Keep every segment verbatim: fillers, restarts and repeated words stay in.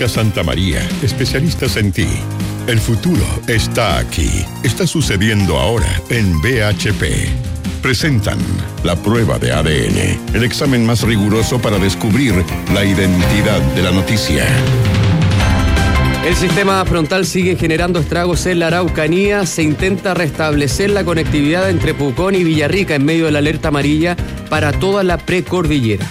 Clínica Santa María, especialistas en ti. El futuro está aquí. Está sucediendo ahora en B H P. Presentan la prueba de A D N, el examen más riguroso para descubrir la identidad de la noticia. El sistema frontal sigue generando estragos en la Araucanía. Se intenta restablecer la conectividad entre Pucón y Villarrica en medio de la alerta amarilla para toda la precordillera.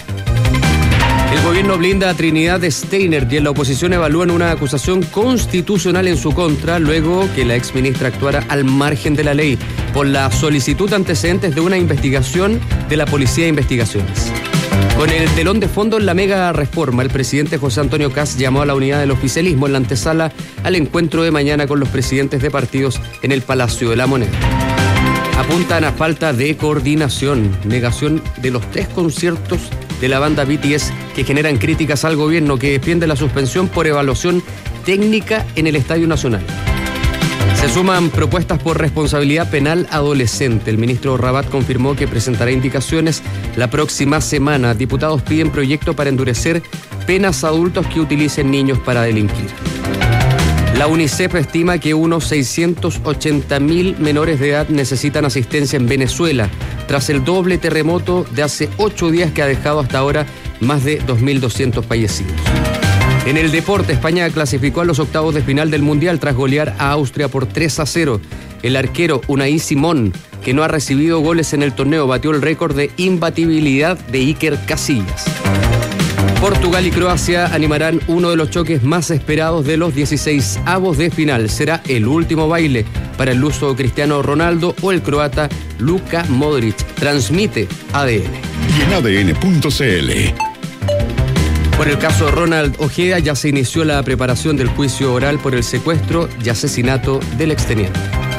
El gobierno blinda a Trinidad Steiner y en la oposición evalúan una acusación constitucional en su contra luego que la exministra actuara al margen de la ley por la solicitud de antecedentes de una investigación de la Policía de Investigaciones. Con el telón de fondo en la mega reforma, el presidente José Antonio Kast llamó a la unidad del oficialismo en la antesala al encuentro de mañana con los presidentes de partidos en el Palacio de la Moneda. Apuntan a falta de coordinación, negación de los tres conciertos de la banda B T S que generan críticas al gobierno que defiende la suspensión por evaluación técnica en el Estadio Nacional. Se suman propuestas por responsabilidad penal adolescente. El ministro Rabat confirmó que presentará indicaciones la próxima semana. Diputados piden proyecto para endurecer penas a adultos que utilicen niños para delinquir. La UNICEF estima que unos seiscientos ochenta mil menores de edad necesitan asistencia en Venezuela, tras el doble terremoto de hace ocho días que ha dejado hasta ahora más de dos mil doscientos fallecidos. En el deporte, España clasificó a los octavos de final del Mundial tras golear a Austria por tres a cero. El arquero Unai Simón, que no ha recibido goles en el torneo, batió el récord de imbatibilidad de Iker Casillas. Portugal y Croacia animarán uno de los choques más esperados de los dieciseisavos de final. Será el último baile para el luso Cristiano Ronaldo o el croata Luka Modric. Transmite A D N. Y en A D N punto C L. Por el caso de Ronald Ojeda ya se inició la preparación del juicio oral por el secuestro y asesinato del exteniente.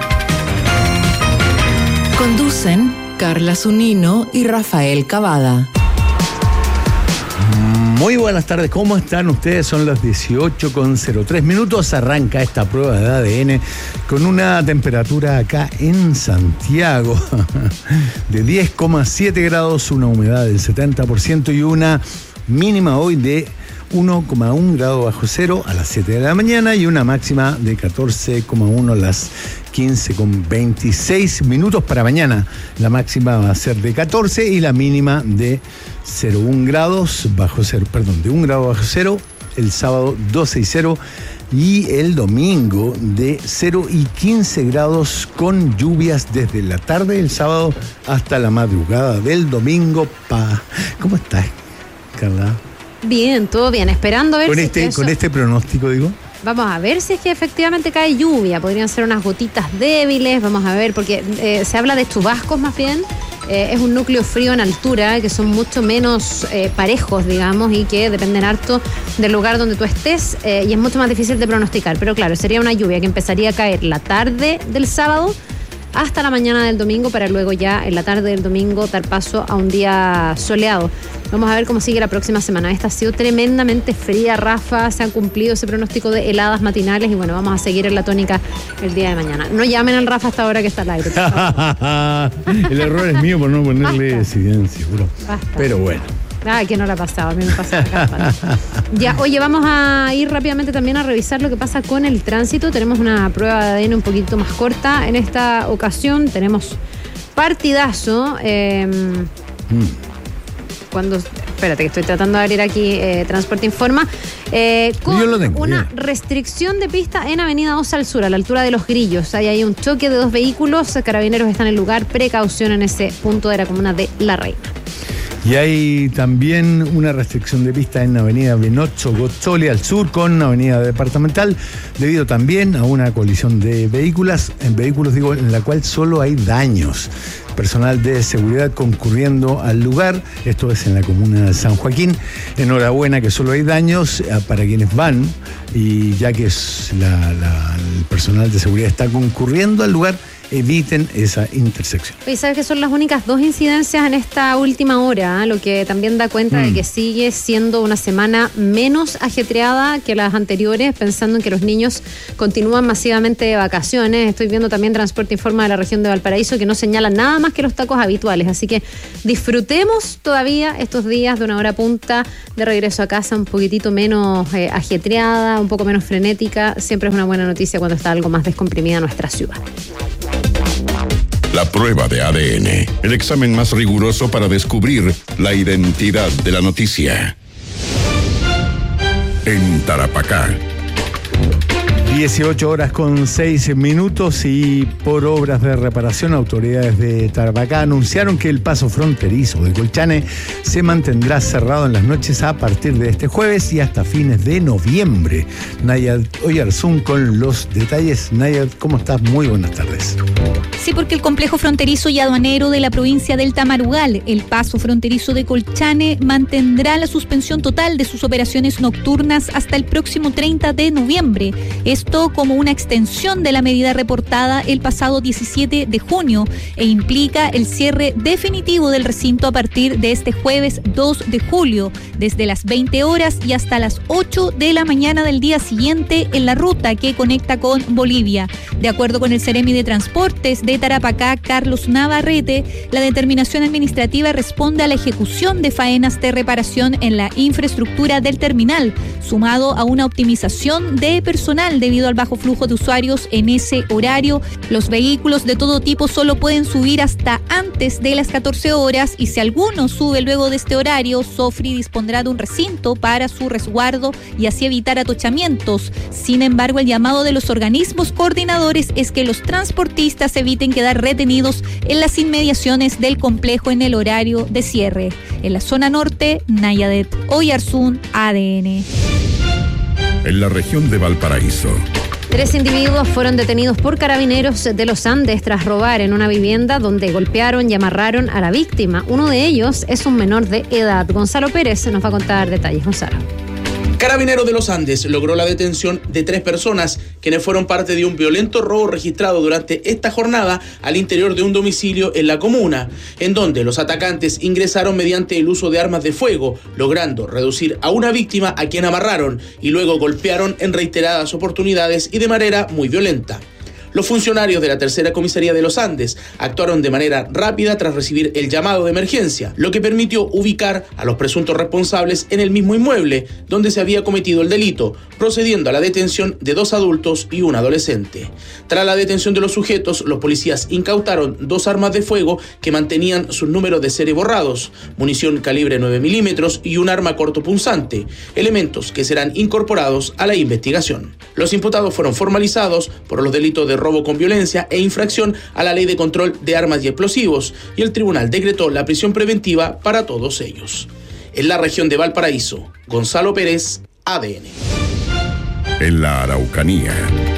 Conducen Carla Zunino y Rafael Cavada. Muy buenas tardes, ¿cómo están ustedes? Son las dieciocho con cero tres minutos. Arranca esta prueba de A D N con una temperatura acá en Santiago de diez coma siete grados, una humedad del setenta por ciento y una mínima hoy de uno coma uno grado bajo cero a las siete de la mañana y una máxima de catorce coma uno a las quince con veintiséis minutos. Para mañana la máxima va a ser de catorce y la mínima de cero coma uno grados bajo cero, perdón, de un grado bajo cero. El sábado doce y cero y el domingo de cero y quince grados con lluvias desde la tarde del sábado hasta la madrugada del domingo. Pa. ¿Cómo estás, Carla? Bien, todo bien. Esperando a ver con si este, es que con eso... este pronóstico, digo. Vamos a ver si es que efectivamente cae lluvia. Podrían ser unas gotitas débiles. Vamos a ver, porque eh, se habla de chubascos más bien. Eh, es un núcleo frío en altura, que son mucho menos eh, parejos, digamos, y que dependen harto del lugar donde tú estés. Eh, y es mucho más difícil de pronosticar. Pero claro, sería una lluvia que empezaría a caer la tarde del sábado hasta la mañana del domingo, para luego ya en la tarde del domingo dar paso a un día soleado. Vamos a ver cómo sigue la próxima semana. Esta ha sido tremendamente fría, Rafa. Se han cumplido ese pronóstico de heladas matinales y bueno, vamos a seguir en la tónica el día de mañana. No llamen al Rafa hasta ahora que está al aire. El error es mío por no ponerle evidencia, seguro. Pero bueno. Ay, que no la ha pasado, a mí me pasa acá. Ya, oye, vamos a ir rápidamente también a revisar lo que pasa con el tránsito. Tenemos una prueba de A D N un poquito más corta. En esta ocasión tenemos partidazo. Eh, mm. Cuando, espérate que estoy tratando de abrir aquí eh, Transporte Informa. Eh, con Yo lo tengo, una bien. restricción de pista en Avenida dos al Sur, a la altura de Los Grillos. Ahí hay un choque de dos vehículos. Carabineros están en el lugar. Precaución en ese punto de la comuna de La Reina. Y hay también una restricción de pista en Avenida Benocho Gozzoli al sur con Avenida Departamental, debido también a una colisión de vehículos, en vehículos digo, en la cual solo hay daños. Personal de seguridad concurriendo al lugar, esto es en la comuna de San Joaquín. Enhorabuena que solo hay daños para quienes van, y ya que es la, la, el personal de seguridad está concurriendo al lugar, eviten esa intersección. Y sabes que son las únicas dos incidencias en esta última hora, ¿eh? Lo que también da cuenta mm. de que sigue siendo una semana menos ajetreada que las anteriores, pensando en que los niños continúan masivamente de vacaciones. Estoy viendo también Transporte Informa de la región de Valparaíso que no señala nada más que los tacos habituales, así que disfrutemos todavía estos días de una hora punta de regreso a casa un poquitito menos eh, ajetreada, un poco menos frenética. Siempre es una buena noticia cuando está algo más descomprimida nuestra ciudad. La prueba de A D N, el examen más riguroso para descubrir la identidad de la noticia. En Tarapacá. dieciocho horas con seis minutos y por obras de reparación, autoridades de Tarapacá anunciaron que el paso fronterizo de Colchane se mantendrá cerrado en las noches a partir de este jueves y hasta fines de noviembre. Nayad Oyarzún con los detalles. Nayad, ¿cómo estás? Muy buenas tardes. Sí, porque el complejo fronterizo y aduanero de la provincia del Tamarugal, el paso fronterizo de Colchane, mantendrá la suspensión total de sus operaciones nocturnas hasta el próximo treinta de noviembre. Esto como una extensión de la medida reportada el pasado diecisiete de junio e implica el cierre definitivo del recinto a partir de este jueves dos de julio, desde las veinte horas y hasta las ocho de la mañana del día siguiente en la ruta que conecta con Bolivia. De acuerdo con el Seremi de Transportes de Tarapacá, Carlos Navarrete, la determinación administrativa responde a la ejecución de faenas de reparación en la infraestructura del terminal, sumado a una optimización de personal debido al bajo flujo de usuarios en ese horario. Los vehículos de todo tipo solo pueden subir hasta antes de las catorce horas y si alguno sube luego de este horario, Sofri dispondrá de un recinto para su resguardo y así evitar atochamientos. Sin embargo, el llamado de los organismos coordinadores es que los transportistas eviten quedar retenidos en las inmediaciones del complejo en el horario de cierre. En la zona norte, Nayadet Oyarzún, A D N. En la región de Valparaíso. Tres individuos fueron detenidos por carabineros de los Andes tras robar en una vivienda donde golpearon y amarraron a la víctima. Uno de ellos es un menor de edad. Gonzalo Pérez nos va a contar detalles. Gonzalo. Carabineros de los Andes logró la detención de tres personas, quienes fueron parte de un violento robo registrado durante esta jornada al interior de un domicilio en la comuna, en donde los atacantes ingresaron mediante el uso de armas de fuego, logrando reducir a una víctima a quien amarraron y luego golpearon en reiteradas oportunidades y de manera muy violenta. Los funcionarios de la tercera comisaría de los Andes actuaron de manera rápida tras recibir el llamado de emergencia, lo que permitió ubicar a los presuntos responsables en el mismo inmueble donde se había cometido el delito, procediendo a la detención de dos adultos y un adolescente. Tras la detención de los sujetos, los policías incautaron dos armas de fuego que mantenían sus números de serie borrados, munición calibre nueve milímetros y un arma cortopunzante, elementos que serán incorporados a la investigación. Los imputados fueron formalizados por los delitos de robo con violencia e infracción a la Ley de Control de Armas y Explosivos, y el tribunal decretó la prisión preventiva para todos ellos. En la región de Valparaíso, Gonzalo Pérez, A D N. En la Araucanía.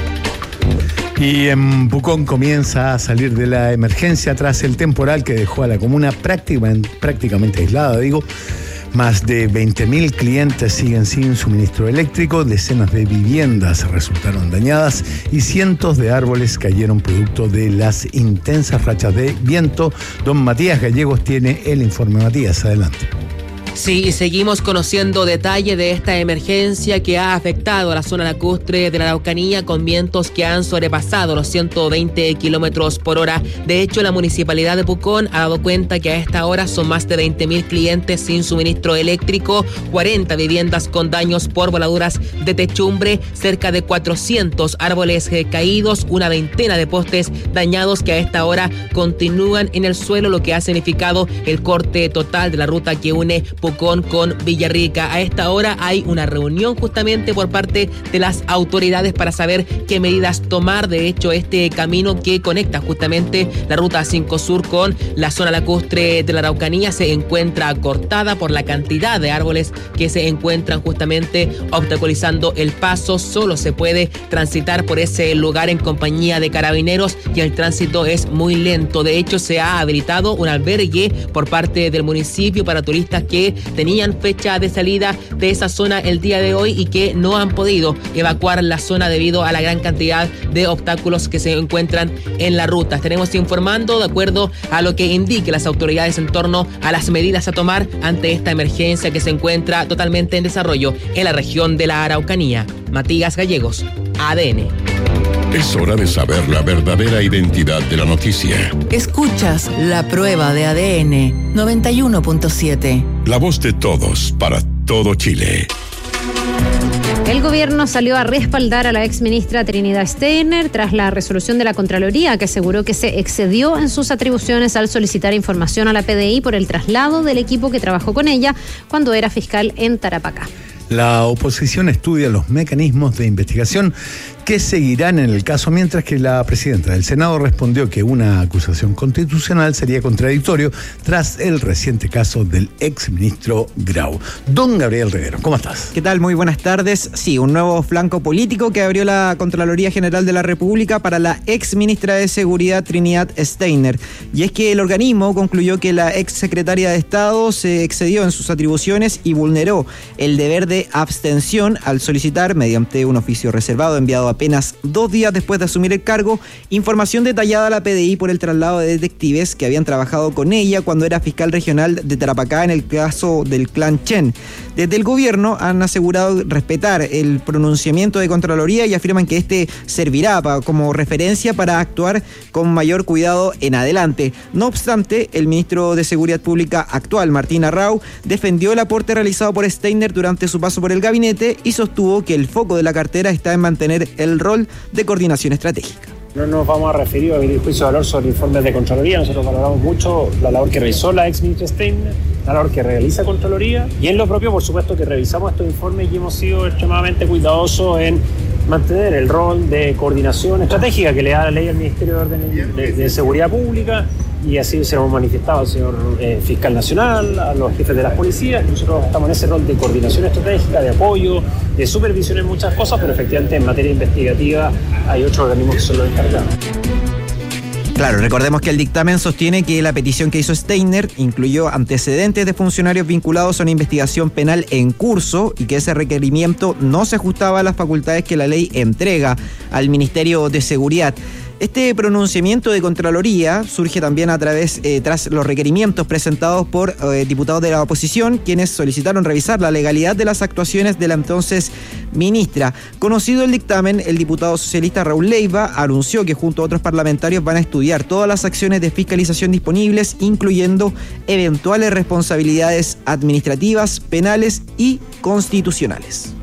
Y en Pucón comienza a salir de la emergencia tras el temporal que dejó a la comuna prácticamente, prácticamente aislada, digo. Más de veinte mil clientes siguen sin suministro eléctrico, decenas de viviendas resultaron dañadas y cientos de árboles cayeron producto de las intensas rachas de viento. Don Matías Gallegos tiene el informe. Matías, adelante. Sí, y seguimos conociendo detalle de esta emergencia que ha afectado a la zona lacustre de la Araucanía con vientos que han sobrepasado los ciento veinte kilómetros por hora. De hecho, la municipalidad de Pucón ha dado cuenta que a esta hora son más de veinte mil clientes sin suministro eléctrico, cuarenta viviendas con daños por voladuras de techumbre, cerca de cuatrocientos árboles caídos, una veintena de postes dañados que a esta hora continúan en el suelo, lo que ha significado el corte total de la ruta que une Pucón con Villarrica. A esta hora hay una reunión justamente por parte de las autoridades para saber qué medidas tomar. De hecho, este camino que conecta justamente la ruta cinco Sur con la zona lacustre de la Araucanía se encuentra cortada por la cantidad de árboles que se encuentran justamente obstaculizando el paso. Solo se puede transitar por ese lugar en compañía de carabineros y el tránsito es muy lento. De hecho, se ha habilitado un albergue por parte del municipio para turistas que que tenían fecha de salida de esa zona el día de hoy y que no han podido evacuar la zona debido a la gran cantidad de obstáculos que se encuentran en la ruta. Estaremos informando de acuerdo a lo que indique las autoridades en torno a las medidas a tomar ante esta emergencia que se encuentra totalmente en desarrollo en la región de la Araucanía. Matías Gallegos, A D N. Es hora de saber la verdadera identidad de la noticia. Escuchas La Prueba de A D N noventa y uno punto siete. La voz de todos para todo Chile. El gobierno salió a respaldar a la exministra Trinidad Steiner tras la resolución de la Contraloría que aseguró que se excedió en sus atribuciones al solicitar información a la P D I por el traslado del equipo que trabajó con ella cuando era fiscal en Tarapacá. La oposición estudia los mecanismos de investigación que seguirán en el caso, mientras que la presidenta del Senado respondió que una acusación constitucional sería contradictorio tras el reciente caso del exministro Grau. Don Gabriel Reguero, ¿cómo estás? ¿Qué tal? Muy buenas tardes. Sí, un nuevo flanco político que abrió la Contraloría General de la República para la exministra de Seguridad Trinidad Steiner. Y es que el organismo concluyó que la exsecretaria de Estado se excedió en sus atribuciones y vulneró el deber de abstención al solicitar, mediante un oficio reservado enviado a apenas dos días después de asumir el cargo, información detallada a la P D I por el traslado de detectives que habían trabajado con ella cuando era fiscal regional de Tarapacá en el caso del clan Chen. Desde el gobierno han asegurado respetar el pronunciamiento de Contraloría y afirman que este servirá pa, como referencia para actuar con mayor cuidado en adelante. No obstante, el ministro de Seguridad Pública actual, Martín Arrau, defendió el aporte realizado por Steiner durante su paso por el gabinete y sostuvo que el foco de la cartera está en mantener el rol de coordinación estratégica. No nos vamos a referir a emitir juicio de valor sobre informes de Contraloría. Nosotros valoramos mucho la labor que realizó la ex ministra Steiner, la labor que realiza Contraloría, y en lo propio, por supuesto, que revisamos estos informes y hemos sido extremadamente cuidadosos en mantener el rol de coordinación estratégica que le da la ley al Ministerio de, Orden, de, de Seguridad Pública, y así se lo hemos manifestado al señor eh, fiscal nacional, a los jefes de las policías. Nosotros estamos en ese rol de coordinación estratégica, de apoyo, de supervisión en muchas cosas, pero efectivamente en materia investigativa hay otros organismos que son los encargados. Claro, recordemos que el dictamen sostiene que la petición que hizo Steiner incluyó antecedentes de funcionarios vinculados a una investigación penal en curso y que ese requerimiento no se ajustaba a las facultades que la ley entrega al Ministerio de Seguridad. Este pronunciamiento de Contraloría surge también a través, eh, tras los requerimientos presentados por eh, diputados de la oposición, quienes solicitaron revisar la legalidad de las actuaciones de la entonces ministra. Conocido el dictamen, el diputado socialista Raúl Leiva anunció que junto a otros parlamentarios van a estudiar todas las acciones de fiscalización disponibles, incluyendo eventuales responsabilidades administrativas, penales y constitucionales.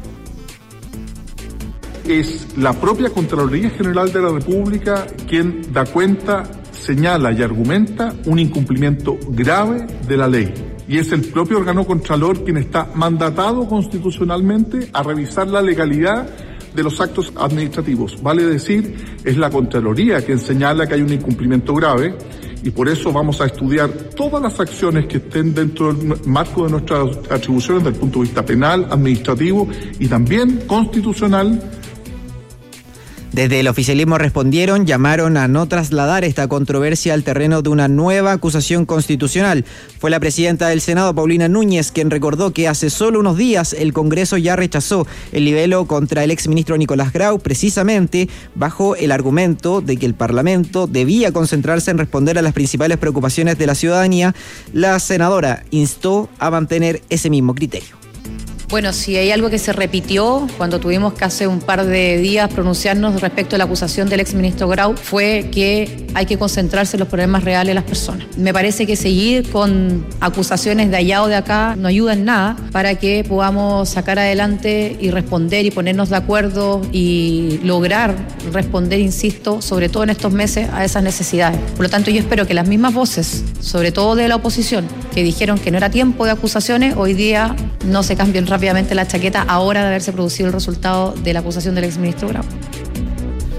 Es la propia Contraloría General de la República quien da cuenta, señala y argumenta un incumplimiento grave de la ley. Y es el propio órgano Contralor quien está mandatado constitucionalmente a revisar la legalidad de los actos administrativos. Vale decir, es la Contraloría quien señala que hay un incumplimiento grave, y por eso vamos a estudiar todas las acciones que estén dentro del marco de nuestras atribuciones desde el punto de vista penal, administrativo y también constitucional. Desde el oficialismo respondieron, llamaron a no trasladar esta controversia al terreno de una nueva acusación constitucional. Fue la presidenta del Senado, Paulina Núñez, quien recordó que hace solo unos días el Congreso ya rechazó el libelo contra el exministro Nicolás Grau, precisamente bajo el argumento de que el Parlamento debía concentrarse en responder a las principales preocupaciones de la ciudadanía. La senadora instó a mantener ese mismo criterio. Bueno, si hay algo que se repitió cuando tuvimos que hace un par de días pronunciarnos respecto a la acusación del exministro Grau, fue que hay que concentrarse en los problemas reales de las personas. Me parece que seguir con acusaciones de allá o de acá no ayuda en nada para que podamos sacar adelante y responder y ponernos de acuerdo y lograr responder, insisto, sobre todo en estos meses, a esas necesidades. Por lo tanto, yo espero que las mismas voces, sobre todo de la oposición, que dijeron que no era tiempo de acusaciones, hoy día no se cambien rápidamente rápidamente la chaqueta ahora de haberse producido el resultado de la acusación del exministro Grau.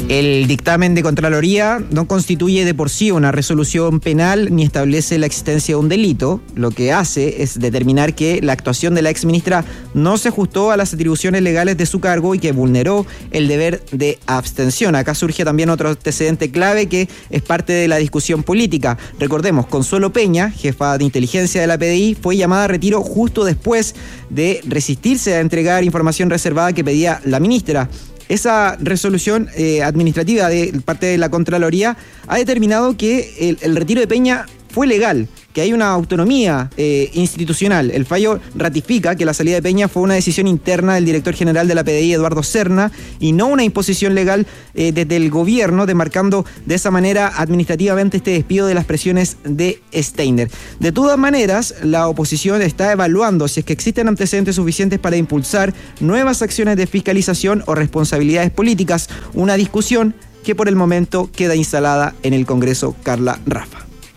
El dictamen de Contraloría no constituye de por sí una resolución penal ni establece la existencia de un delito. Lo que hace es determinar que la actuación de la exministra no se ajustó a las atribuciones legales de su cargo y que vulneró el deber de abstención. Acá surge también otro antecedente clave que es parte de la discusión política. Recordemos, Consuelo Peña, jefa de inteligencia de la P D I, fue llamada a retiro justo después de resistirse a entregar información reservada que pedía la ministra. Esa resolución eh, administrativa de parte de la Contraloría ha determinado que el, el retiro de Peña fue legal, que hay una autonomía eh, institucional. El fallo ratifica que la salida de Peña fue una decisión interna del director general de la P D I, Eduardo Serna, y no una imposición legal eh, desde el gobierno, demarcando de esa manera administrativamente este despido de las presiones de Steiner. De todas maneras, la oposición está evaluando si es que existen antecedentes suficientes para impulsar nuevas acciones de fiscalización o responsabilidades políticas, una discusión que por el momento queda instalada en el Congreso. Carla Rafa.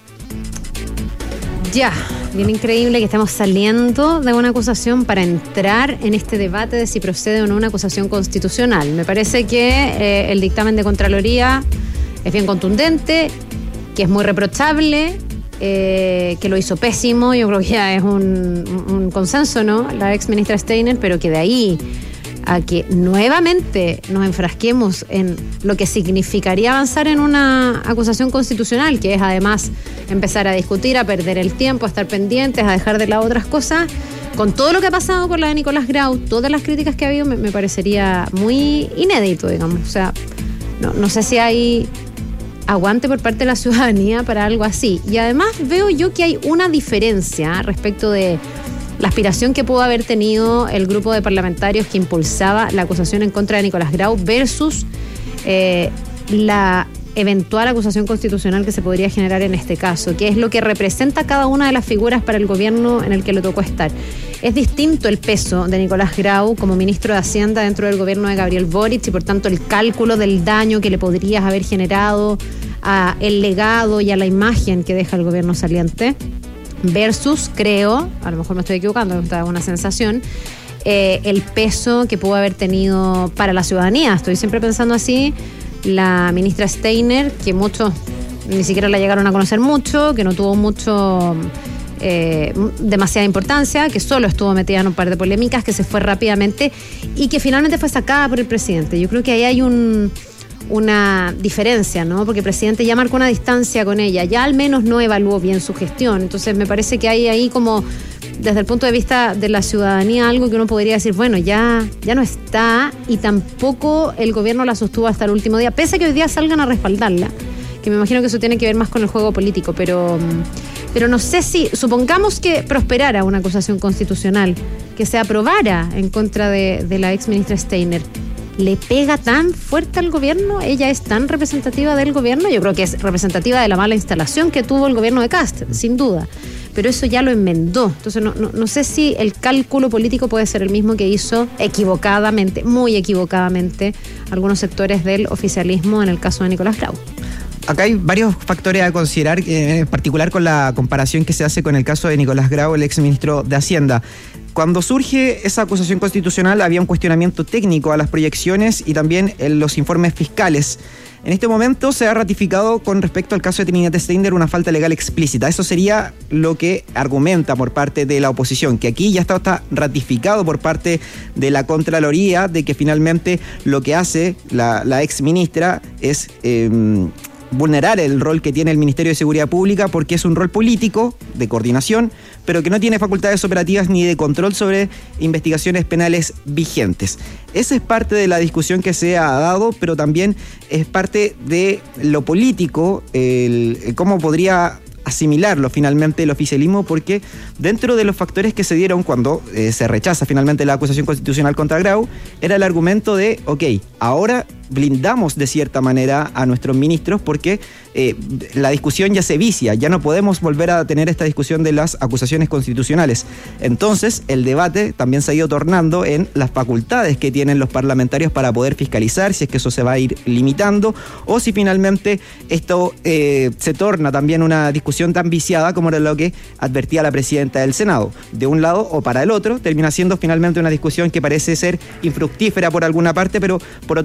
Ya, bien increíble que estamos saliendo de una acusación para entrar en este debate de si procede o no una acusación constitucional. Me parece que eh, el dictamen de Contraloría es bien contundente, que es muy reprochable, eh, que lo hizo pésimo. Yo creo que ya es un, un consenso, ¿no? La ex ministra Steiner, pero que de ahí a que nuevamente nos enfrasquemos en lo que significaría avanzar en una acusación constitucional, que es además empezar a discutir, a perder el tiempo, a estar pendientes, a dejar de lado otras cosas, con todo lo que ha pasado con la de Nicolás Grau, todas las críticas que ha habido, me, me parecería muy inédito, digamos. O sea, no, no sé si hay aguante por parte de la ciudadanía para algo así. Y además veo yo que hay una diferencia respecto de la aspiración que pudo haber tenido el grupo de parlamentarios que impulsaba la acusación en contra de Nicolás Grau versus eh, la eventual acusación constitucional que se podría generar en este caso, que es lo que representa cada una de las figuras para el gobierno en el que le tocó estar. Es distinto el peso de Nicolás Grau como ministro de Hacienda dentro del gobierno de Gabriel Boric y por tanto el cálculo del daño que le podrías haber generado a el legado y a la imagen que deja el gobierno saliente versus, creo, a lo mejor me estoy equivocando, me da una sensación, eh, el peso que pudo haber tenido para la ciudadanía. Estoy siempre pensando así, la ministra Steiner, que muchos ni siquiera la llegaron a conocer mucho, que no tuvo mucho, eh, demasiada importancia, que solo estuvo metida en un par de polémicas, que se fue rápidamente y que finalmente fue sacada por el presidente. Yo creo que ahí hay un... una diferencia, ¿no? Porque el presidente ya marcó una distancia con ella, ya al menos no evaluó bien su gestión. Entonces me parece que hay ahí como, desde el punto de vista de la ciudadanía, algo que uno podría decir, bueno, ya, ya no está, y tampoco el gobierno la sostuvo hasta el último día, pese a que hoy día salgan a respaldarla, que me imagino que eso tiene que ver más con el juego político, pero, pero no sé si, supongamos que prosperara una acusación constitucional, que se aprobara en contra de, de la ex ministra Steiner, ¿le pega tan fuerte al gobierno? ¿Ella es tan representativa del gobierno? Yo creo que es representativa de la mala instalación que tuvo el gobierno de Kast, sin duda. Pero eso ya lo enmendó. Entonces no, no, no sé si el cálculo político puede ser el mismo que hizo equivocadamente, muy equivocadamente, algunos sectores del oficialismo en el caso de Nicolás Grau. Acá hay varios factores a considerar, en particular con la comparación que se hace con el caso de Nicolás Grau, el exministro de Hacienda. Cuando surge esa acusación constitucional había un cuestionamiento técnico a las proyecciones y también en los informes fiscales. En este momento se ha ratificado con respecto al caso de Trinidad Steiner una falta legal explícita. Eso sería lo que argumenta por parte de la oposición, que aquí ya está, está ratificado por parte de la Contraloría de que finalmente lo que hace la, la ex ministra es Eh, vulnerar el rol que tiene el Ministerio de Seguridad Pública porque es un rol político de coordinación, pero que no tiene facultades operativas ni de control sobre investigaciones penales vigentes. Esa es parte de la discusión que se ha dado, pero también es parte de lo político, el, el cómo podría asimilarlo finalmente el oficialismo, porque dentro de los factores que se dieron cuando eh, se rechaza finalmente la acusación constitucional contra Grau, era el argumento de, ok, ahora blindamos de cierta manera a nuestros ministros porque eh, la discusión ya se vicia, ya no podemos volver a tener esta discusión de las acusaciones constitucionales. Entonces, el debate también se ha ido tornando en las facultades que tienen los parlamentarios para poder fiscalizar, si es que eso se va a ir limitando, o si finalmente esto eh, se torna también una discusión tan viciada como era lo que advertía la presidenta del Senado. De un lado o para el otro, termina siendo finalmente una discusión que parece ser infructífera por alguna parte, pero por otro lado también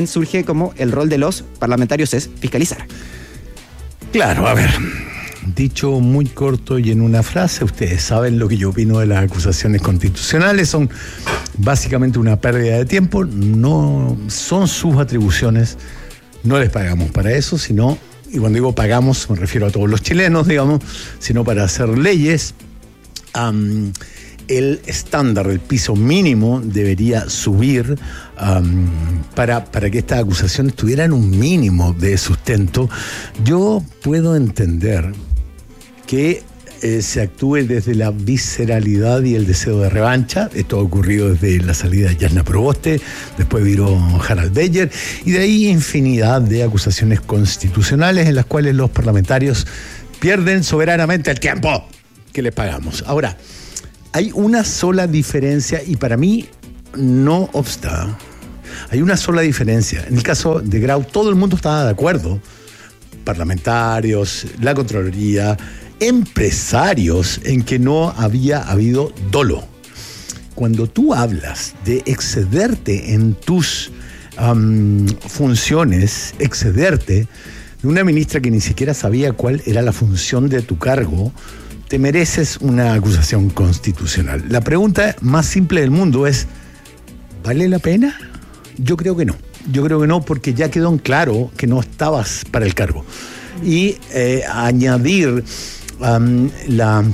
también surge como el rol de los parlamentarios es fiscalizar. Claro, a ver, dicho muy corto y en una frase, ustedes saben lo que yo opino de las acusaciones constitucionales, son básicamente una pérdida de tiempo, no son sus atribuciones, no les pagamos para eso, sino, y cuando digo pagamos me refiero a todos los chilenos, digamos, sino para hacer leyes. Um, el estándar, el piso mínimo debería subir um, para, para que estas acusaciones tuvieran un mínimo de sustento. Yo puedo entender que eh, se actúe desde la visceralidad y el deseo de revancha. Esto ha ocurrido desde la salida de Jasna Proboste, después vino Harald Beyer, y de ahí infinidad de acusaciones constitucionales en las cuales los parlamentarios pierden soberanamente el tiempo que les pagamos. Ahora, hay una sola diferencia, y para mí no obsta. Hay una sola diferencia. En el caso de Grau, todo el mundo estaba de acuerdo. Parlamentarios, la Contraloría, empresarios, en que no había habido dolo. Cuando tú hablas de excederte en tus um, funciones, excederte de una ministra que ni siquiera sabía cuál era la función de tu cargo, te mereces una acusación constitucional. La pregunta más simple del mundo es, ¿vale la pena? Yo creo que no. Yo creo que no, porque ya quedó en claro que no estabas para el cargo. Y eh, añadir um, la,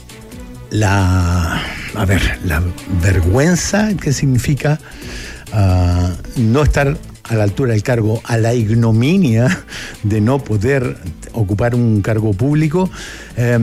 la, a ver, la vergüenza que significa uh, no estar a la altura del cargo, a la ignominia de no poder ocupar un cargo público, eh,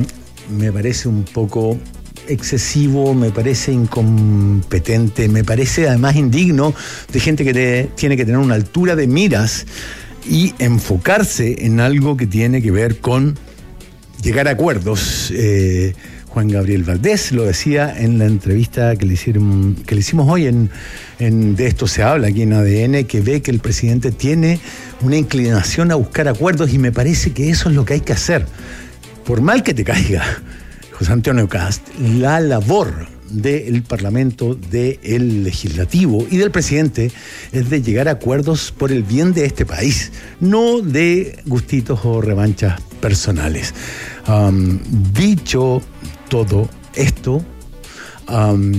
me parece un poco excesivo, me parece incompetente, me parece además indigno de gente que te, tiene que tener una altura de miras y enfocarse en algo que tiene que ver con llegar a acuerdos. Eh, Juan Gabriel Valdés lo decía en la entrevista que le hicieron, que le hicimos hoy en, en De Esto Se Habla aquí en A D N, que ve que el presidente tiene una inclinación a buscar acuerdos, y me parece que eso es lo que hay que hacer. Por mal que te caiga, José Antonio Kast, la labor del Parlamento, del Legislativo y del presidente es de llegar a acuerdos por el bien de este país, no de gustitos o revanchas personales. Um, dicho todo esto, um,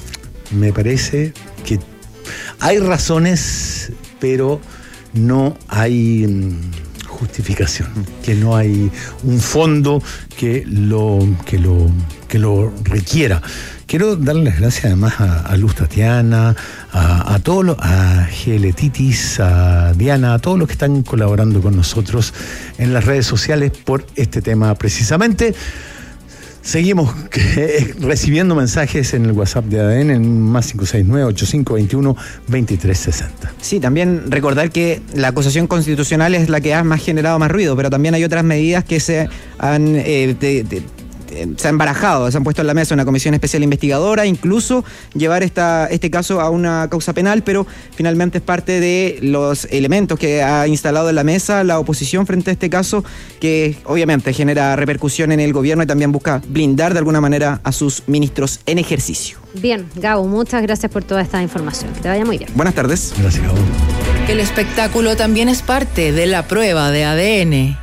me parece que hay razones, pero no hay um, justificación, que no hay un fondo que lo, que lo, que lo requiera. Quiero darle las gracias además a, a Luz Tatiana, a, a todos los, a Geletitis, a Diana, a todos los que están colaborando con nosotros en las redes sociales por este tema precisamente. Seguimos que, recibiendo mensajes en el WhatsApp de A D N en más cinco seis nueve, ocho cinco dos uno, dos tres seis cero. Sí, también recordar que la acusación constitucional es la que ha más generado más ruido, pero también hay otras medidas que se han eh, de, de, se han barajado, se han puesto en la mesa una comisión especial investigadora, incluso llevar esta, este caso a una causa penal, pero finalmente es parte de los elementos que ha instalado en la mesa la oposición frente a este caso, que obviamente genera repercusión en el gobierno y también busca blindar de alguna manera a sus ministros en ejercicio. Bien, Gabo, muchas gracias por toda esta información. Que te vaya muy bien. Buenas tardes. Gracias, Gabo. El espectáculo también es parte de la prueba de A D N.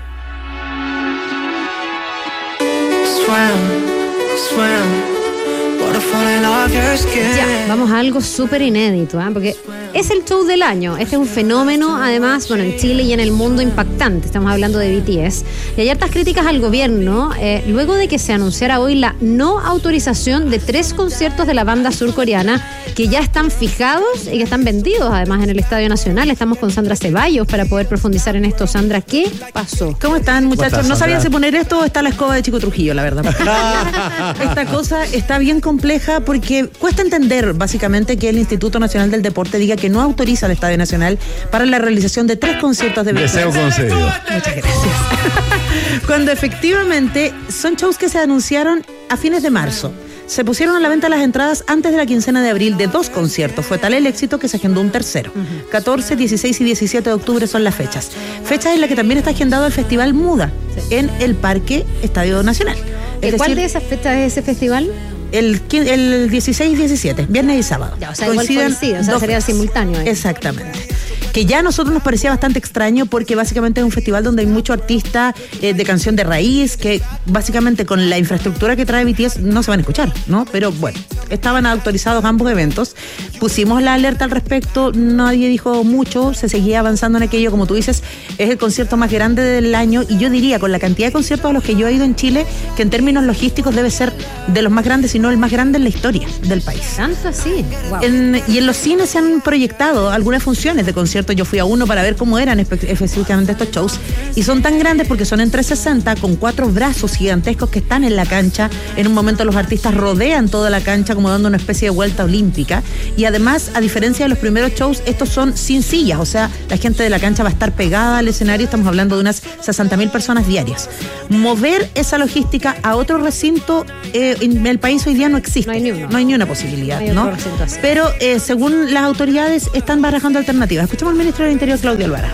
Ya, vamos a algo súper inédito, ¿eh? Porque es el show del año. Este es un fenómeno, además, bueno, en Chile y en el mundo impactante. Estamos hablando de B T S. Y hay hartas críticas al gobierno, eh, luego de que se anunciara hoy la no autorización de tres conciertos de la banda surcoreana que ya están fijados y que están vendidos, además, en el Estadio Nacional. Estamos con Sandra Ceballos para poder profundizar en esto. Sandra, ¿qué pasó? ¿Cómo están, muchachos? ¿Cómo estás, no sabían Sandra? si poner esto o está la escoba de Chico Trujillo, la verdad. Esta cosa está bien compleja porque cuesta entender, básicamente, que el Instituto Nacional del Deporte diga que no autoriza al Estadio Nacional para la realización de tres conciertos de B T S. Deseo concedido. Muchas gracias. Cuando efectivamente son shows que se anunciaron a fines de marzo. Se pusieron a la venta las entradas antes de la quincena de abril de dos conciertos. Fue tal el éxito que se agendó un tercero. Uh-huh. catorce, dieciséis y diecisiete de octubre son las fechas. Fechas en las que también está agendado el Festival Muda, sí, en el Parque Estadio Nacional. Es ¿Cuál decir, de esas fechas es ese festival? El, el dieciséis y diecisiete, viernes y sábado. Ya, o sea, coinciden igual coincide, o sea, sería fechas simultáneo. ¿Eh? Exactamente. que ya a nosotros nos parecía bastante extraño porque básicamente es un festival donde hay muchos artistas eh, de canción de raíz que básicamente con la infraestructura que trae B T S no se van a escuchar, ¿no? Pero bueno, estaban autorizados ambos eventos, pusimos la alerta al respecto, nadie dijo mucho, se seguía avanzando en aquello, como tú dices, es el concierto más grande del año y yo diría con la cantidad de conciertos a los que yo he ido en Chile, que en términos logísticos debe ser de los más grandes, si no el más grande en la historia del país. ¿Tanto así? Wow. En, y en los cines se han proyectado algunas funciones de conciertos, yo fui a uno para ver cómo eran espe- específicamente estos shows, y son tan grandes porque son en trescientos sesenta con cuatro brazos gigantescos que están en la cancha, en un momento los artistas rodean toda la cancha como dando una especie de vuelta olímpica, y además, a diferencia de los primeros shows, estos son sin sillas, o sea, la gente de la cancha va a estar pegada al escenario, estamos hablando de unas sesenta mil personas diarias. Mover esa logística a otro recinto eh, en el país hoy día no existe, no hay ni, uno. No hay ni una posibilidad, no, ¿no? Pero eh, según las autoridades están barajando alternativas. Escuchamos al ministro del Interior, Claudio Alvarado.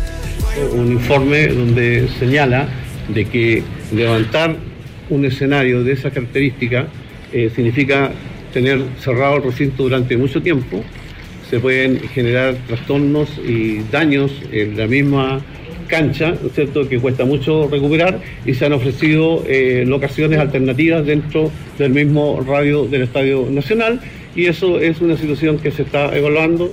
Un informe donde señala de que levantar un escenario de esa característica eh, significa tener cerrado el recinto durante mucho tiempo, se pueden generar trastornos y daños en la misma cancha, ¿no es cierto?, que cuesta mucho recuperar, y se han ofrecido eh, locaciones alternativas dentro del mismo radio del Estadio Nacional, y eso es una situación que se está evaluando.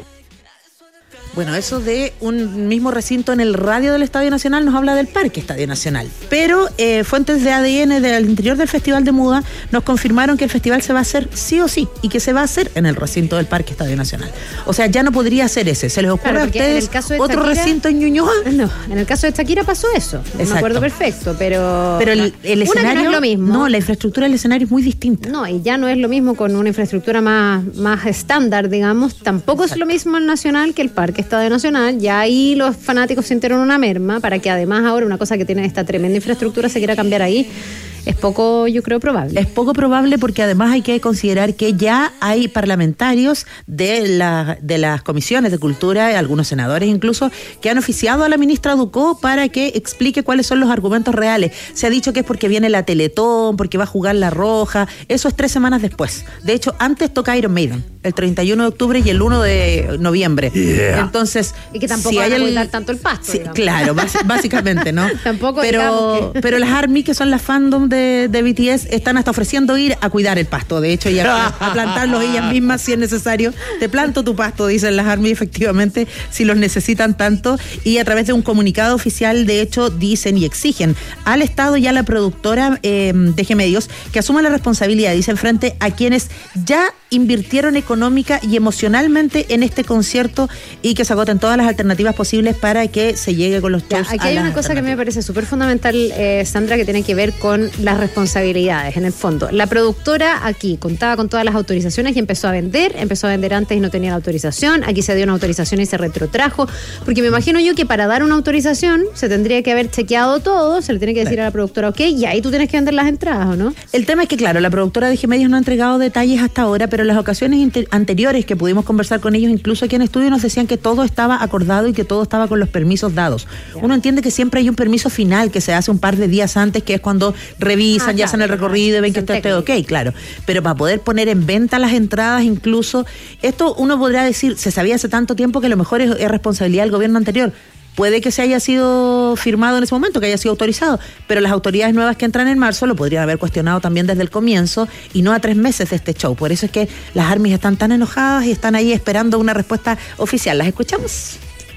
Bueno, eso de un mismo recinto en el radio del Estadio Nacional nos habla del Parque Estadio Nacional. Pero eh, fuentes de A D N del interior del Festival de Muda nos confirmaron que el festival se va a hacer sí o sí y que se va a hacer en el recinto del Parque Estadio Nacional. O sea, ya no podría ser ese. ¿Se les ocurre claro, a ustedes otro Shakira, recinto en Ñuñoa? No, en el caso de Shakira pasó eso. Exacto. Me acuerdo perfecto, pero... Pero el, el escenario... no es lo mismo. No, la infraestructura del escenario es muy distinta. No, y ya no es lo mismo con una infraestructura más, más estándar, digamos. Tampoco Exacto. es lo mismo el Nacional que el Parque Estadio Nacional. Ya ahí los fanáticos sintieron una merma para que además ahora una cosa que tiene esta tremenda infraestructura se quiera cambiar ahí. Es poco, yo creo, probable. Es poco probable porque además hay que considerar que ya hay parlamentarios de, la, de las comisiones de cultura, algunos senadores incluso, que han oficiado a la ministra Ducó para que explique cuáles son los argumentos reales. Se ha dicho que es porque viene la Teletón, porque va a jugar la Roja. Eso es tres semanas después. De hecho, antes toca Iron Maiden, el treinta y uno de octubre y el uno de noviembre. Yeah. Entonces, y que tampoco si van hay a el... cuidar tanto el pasto. Sí, claro, básicamente, ¿no? Tampoco pero, que... pero las ARMY, que son las fandom de, de B T S, están hasta ofreciendo ir a cuidar el pasto, de hecho, y a, a plantarlos ellas mismas si es necesario. Te planto tu pasto, dicen las ARMY, efectivamente, si los necesitan tanto, y a través de un comunicado oficial, de hecho, dicen y exigen al Estado y a la productora eh, de G Medios que asuman la responsabilidad, dicen, frente a quienes ya invirtieron económica y emocionalmente en este concierto y que se agoten todas las alternativas posibles para que se llegue con los shows. Ya, aquí hay una cosa que a mí me parece súper fundamental, eh, Sandra, que tiene que ver con las responsabilidades, en el fondo. La productora aquí contaba con todas las autorizaciones y empezó a vender, empezó a vender antes y no tenía la autorización, aquí se dio una autorización y se retrotrajo, porque me imagino yo que para dar una autorización se tendría que haber chequeado todo, se le tiene que decir a la productora, ok, y ahí tú tienes que vender las entradas, ¿o no? El tema es que, claro, la productora de G Medios no ha entregado detalles hasta ahora, pero en las ocasiones inter- anteriores que pudimos conversar con ellos, incluso aquí en estudio, nos decían que todo estaba acordado y que todo estaba con los permisos dados. Ya. Uno entiende que siempre hay un permiso final que se hace un par de días antes, que es cuando revisan, ah, ya claro, hacen el recorrido y ven que está todo ok, claro. Pero para poder poner en venta las entradas, incluso, esto uno podrá decir, se sabía hace tanto tiempo que a lo mejor es, es responsabilidad del gobierno anterior. Puede que se haya sido firmado en ese momento, que haya sido autorizado, pero las autoridades nuevas que entran en marzo lo podrían haber cuestionado también desde el comienzo y no a tres meses de este show. Por eso es que las ARMY están tan enojadas y están ahí esperando una respuesta oficial. ¿Las escuchamos?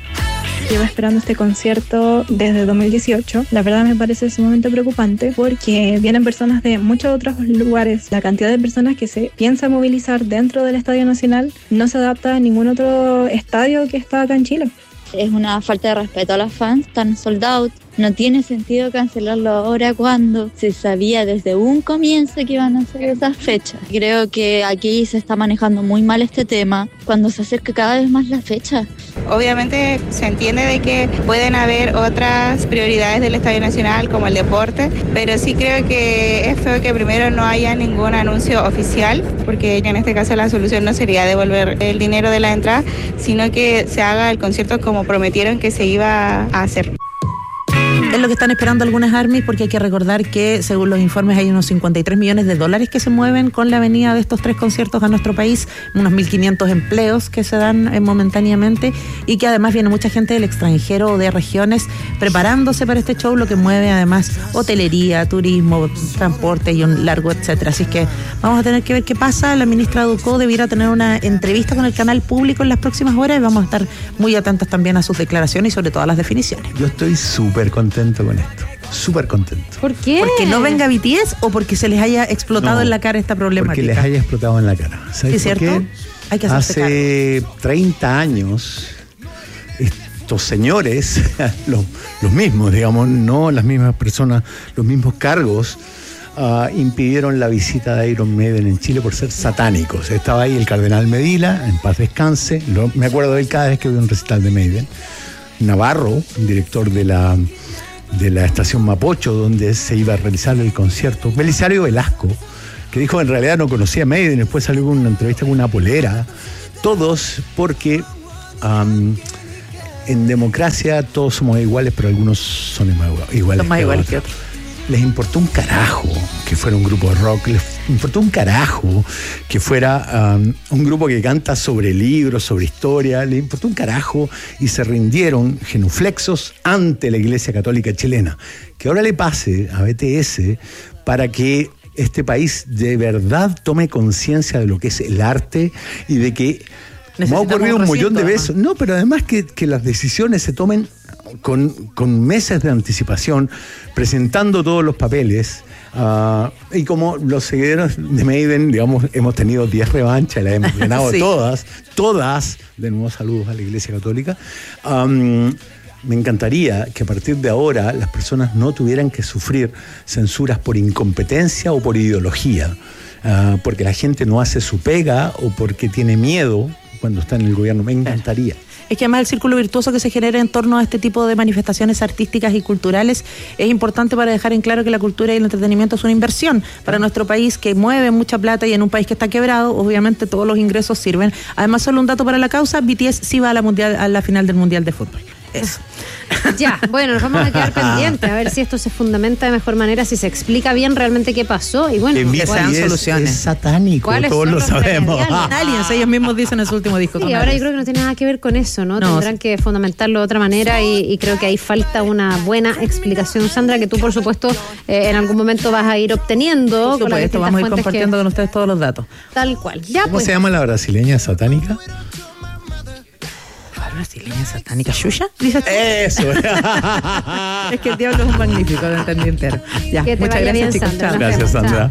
Llevo esperando este concierto desde dos mil dieciocho. La verdad me parece sumamente preocupante porque vienen personas de muchos otros lugares. La cantidad de personas que se piensa movilizar dentro del Estadio Nacional no se adapta a ningún otro estadio que está acá en Chile. Es una falta de respeto a los fans, están sold out. No tiene sentido cancelarlo ahora cuando se sabía desde un comienzo que iban a ser esas fechas. Creo que aquí se está manejando muy mal este tema cuando se acerca cada vez más la fecha. Obviamente se entiende de que pueden haber otras prioridades del Estadio Nacional como el deporte, pero sí creo que es feo que primero no haya ningún anuncio oficial, porque en este caso la solución no sería devolver el dinero de la entrada, sino que se haga el concierto como prometieron que se iba a hacer. Es lo que están esperando algunas armies, porque hay que recordar que según los informes hay unos cincuenta y tres millones de dólares que se mueven con la venida de estos tres conciertos a nuestro país, unos mil quinientos empleos que se dan eh, momentáneamente, y que además viene mucha gente del extranjero o de regiones preparándose para este show, lo que mueve además hotelería, turismo, transporte y un largo etcétera. Así que vamos a tener que ver qué pasa. La ministra Ducó debiera tener una entrevista con el canal público en las próximas horas y vamos a estar muy atentos también a sus declaraciones y sobre todo a las definiciones. Yo estoy súper contento con esto. Súper contento. ¿Por qué? ¿Porque no venga B T S o porque se les haya explotado No, en la cara esta problemática? Porque les haya explotado en la cara. ¿Sabes Sí, por ¿cierto? qué? Hay que hacerse Hace treinta años, estos señores, los, los mismos, digamos, no las mismas personas, los mismos cargos, uh, impidieron la visita de Iron Maiden en Chile por ser satánicos. Estaba ahí el cardenal Medina, en paz descanse. Lo, me acuerdo de él cada vez que veo un recital de Maiden. Navarro, director de la, de la estación Mapocho, donde se iba a realizar el concierto. Belisario Velasco, que dijo en realidad no conocía a Maiden, después salió con una entrevista con una polera. Todos porque um, en democracia todos somos iguales, pero algunos son iguales, Son más que, iguales otros. que otros. Les importó un carajo que fuera un grupo de rock, les importó un carajo que fuera um, un grupo que canta sobre libros, sobre historia, les importó un carajo y se rindieron genuflexos ante la Iglesia Católica chilena. Que ahora le pase a B T S para que este país de verdad tome conciencia de lo que es el arte y de que me ha ocurrido un millón de veces. No, pero además que, que las decisiones se tomen con, con meses de anticipación, presentando todos los papeles. Uh, y como los seguidores de Maiden, digamos, hemos tenido diez revanchas, las hemos ganado sí. todas, todas. De nuevo, saludos a la Iglesia Católica. Um, Me encantaría que a partir de ahora las personas no tuvieran que sufrir censuras por incompetencia o por ideología, uh, porque la gente no hace su pega o porque tiene miedo cuando está en el gobierno. Me encantaría. Es que además el círculo virtuoso que se genera en torno a este tipo de manifestaciones artísticas y culturales es importante para dejar en claro que la cultura y el entretenimiento es una inversión para nuestro país que mueve mucha plata, y en un país que está quebrado, obviamente todos los ingresos sirven. Además, solo un dato para la causa, B T S sí va a la, mundial, a la final del Mundial de Fútbol. Eso. Ya, bueno, nos vamos a quedar pendientes a ver si esto se fundamenta de mejor manera, si se explica bien realmente qué pasó y bueno, que se dan soluciones. Es satánico, todos lo sabemos. Aliens, ellos mismos dicen en su último disco. Sí, ahora yo creo que no tiene nada que ver con eso, ¿no? no Tendrán que fundamentarlo de otra manera y, y creo que ahí falta una buena explicación, Sandra, que tú por supuesto eh, en algún momento vas a ir obteniendo. Por supuesto, vamos a ir compartiendo que... con ustedes todos los datos. Tal cual. Ya, ¿Cómo pues. se llama la brasileña satánica? Brasileña satánica, ¿Xuxa? ¿Dices tú? Eso. Es que el diablo es un magnífico, lo entendí entero. Ya, que te muchas vaya gracias, bien, chicos. Sandra. Chao. Gracias, Sandra.